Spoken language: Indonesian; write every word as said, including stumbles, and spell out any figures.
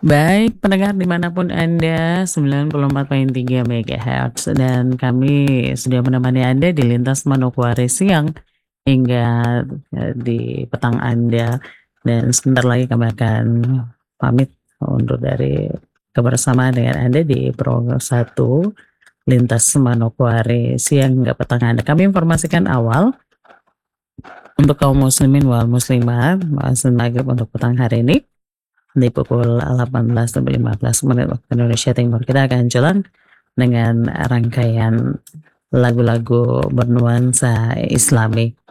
Baik, pendengar dimanapun Anda, sembilan puluh empat koma tiga megahertz dan kami sudah menemani Anda di lintas Manokwari siang hingga, eee, di petang Anda, dan sebentar lagi kami akan pamit undur dari kebersamaan dengan Anda di program satu lintas Manokwari siang hingga petang Anda. Kami informasikan awal untuk kaum muslimin wal muslimat, azan maghrib untuk petang hari ini di pukul delapan belas sampai lima belas menit waktu Indonesia Timur. Kita akan jalan dengan rangkaian lagu-lagu bernuansa Islami.